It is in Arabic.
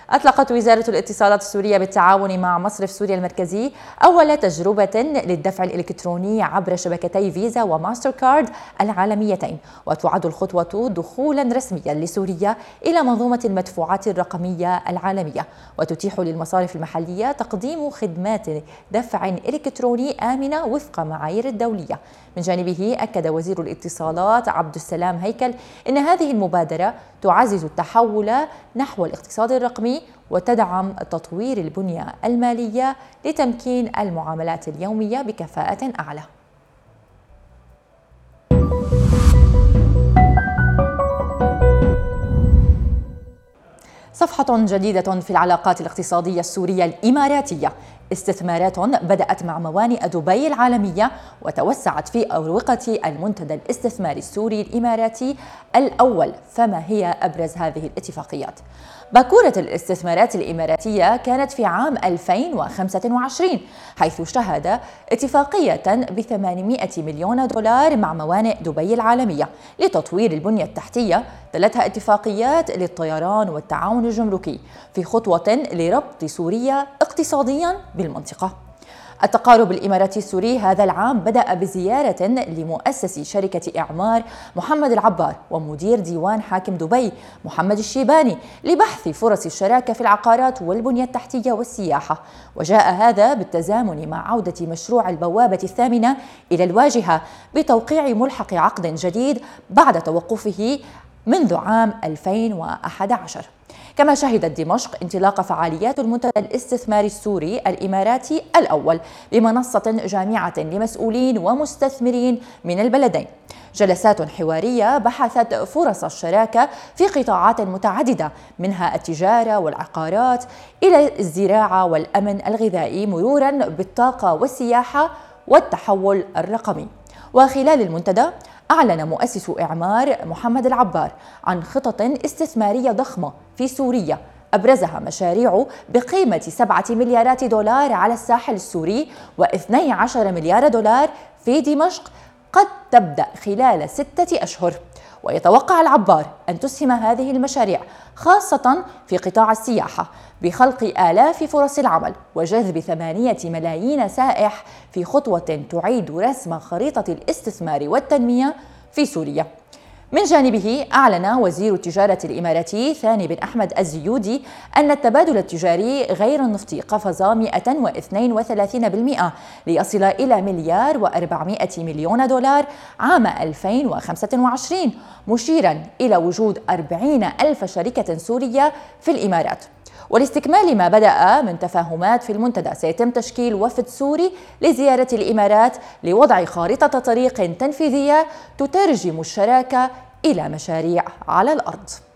أطلقت وزارة الاتصالات السورية بالتعاون مع مصرف سوريا المركزي أول تجربة للدفع الإلكتروني عبر شبكتي فيزا وماستر كارد العالميتين، وتعد الخطوة دخولا رسميا لسوريا إلى منظومة المدفوعات الرقمية العالمية، وتتيح للمصارف المحلية تقديم خدمات دفع إلكتروني آمنة وفق معايير الدولية. من جانبه أكد وزير الاتصالات عبد السلام هيكل أن هذه المبادرة تعزز التحول نحو الاقتصاد الرقمي وتدعم تطوير البنية المالية لتمكين المعاملات اليومية بكفاءة أعلى. صفحة جديدة في العلاقات الاقتصادية السورية الإماراتية. استثمارات بدأت مع موانئ دبي العالمية وتوسعت في أروقة المنتدى الاستثماري السوري الإماراتي الأول. فما هي أبرز هذه الاتفاقيات؟ باكورة الاستثمارات الإماراتية كانت في عام 2025، حيث شهد اتفاقية ب$800 مليون مع موانئ دبي العالمية لتطوير البنية التحتية، تلتها اتفاقيات للطيران والتعاون الجمركي في خطوة لربط سوريا اقتصاديا بالمنطقة. التقارب الإماراتي السوري هذا العام بدأ بزيارة لمؤسس شركة إعمار محمد العبار ومدير ديوان حاكم دبي محمد الشيباني لبحث فرص الشراكة في العقارات والبنية التحتية والسياحة، وجاء هذا بالتزامن مع عودة مشروع البوابة الثامنة إلى الواجهة بتوقيع ملحق عقد جديد بعد توقفه منذ عام 2011. كما شهدت دمشق انطلاق فعاليات المنتدى الاستثماري السوري الإماراتي الأول بمنصة جامعة لمسؤولين ومستثمرين من البلدين. جلسات حوارية بحثت فرص الشراكة في قطاعات متعددة، منها التجارة والعقارات إلى الزراعة والأمن الغذائي، مرورا بالطاقة والسياحة والتحول الرقمي. وخلال المنتدى أعلن مؤسس إعمار محمد العبار عن خطط استثمارية ضخمة في سوريا، أبرزها مشاريع بقيمة $7 مليار على الساحل السوري و$12 مليار في دمشق قد تبدأ خلال 6 أشهر. ويتوقع العبار أن تسهم هذه المشاريع خاصة في قطاع السياحة بخلق آلاف فرص العمل وجذب 8 ملايين سائح في خطوة تعيد رسم خريطة الاستثمار والتنمية في سوريا. من جانبه أعلن وزير التجارة الإماراتي ثاني بن أحمد الزيودي أن التبادل التجاري غير النفطي قفز 132% ليصل إلى $1.4 مليار عام 2025، مشيرا إلى وجود 40,000 شركة سورية في الإمارات. ولاستكمال ما بدأ من تفاهمات في المنتدى، سيتم تشكيل وفد سوري لزيارة الإمارات لوضع خارطة طريق تنفيذية تترجم الشراكة إلى مشاريع على الأرض.